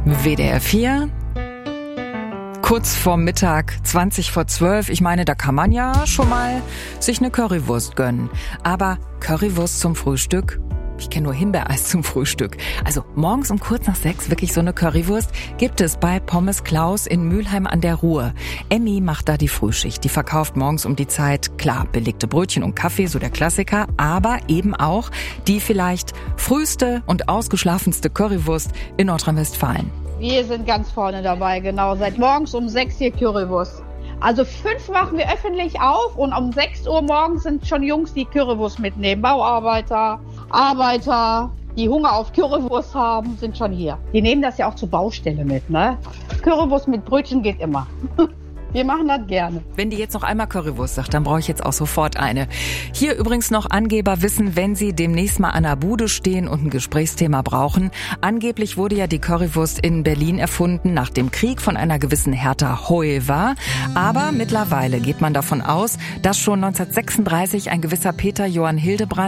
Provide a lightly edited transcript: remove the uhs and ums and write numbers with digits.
WDR 4, kurz vorm Mittag, 11:20. Ich meine, da kann man ja schon mal sich eine Currywurst gönnen. Aber Currywurst zum Frühstück? Ich kenne nur Himbeereis zum Frühstück. Also morgens um kurz nach 6 wirklich so eine Currywurst gibt es bei Pommes Klaus in Mülheim an der Ruhr. Emmy macht da die Frühschicht. Die verkauft morgens um die Zeit, klar, belegte Brötchen und Kaffee, so der Klassiker, aber eben auch die vielleicht früheste und ausgeschlafenste Currywurst in Nordrhein-Westfalen. Wir sind ganz vorne dabei, genau. Seit morgens um 6 hier Currywurst. Also 5 machen wir öffentlich auf und um 6 Uhr morgens sind schon Jungs, die Currywurst mitnehmen. Bauarbeiter, Arbeiter, die Hunger auf Currywurst haben, sind schon hier. Die nehmen das ja auch zur Baustelle mit, ne? Currywurst mit Brötchen geht immer. Wir machen das gerne. Wenn die jetzt noch einmal Currywurst sagt, dann brauche ich jetzt auch sofort eine. Hier übrigens noch Angeber wissen, wenn sie demnächst mal an der Bude stehen und ein Gesprächsthema brauchen. Angeblich wurde ja die Currywurst in Berlin erfunden nach dem Krieg von einer gewissen Hertha Heuwer. Aber mittlerweile geht man davon aus, dass schon 1936 ein gewisser Peter Johann Hildebrand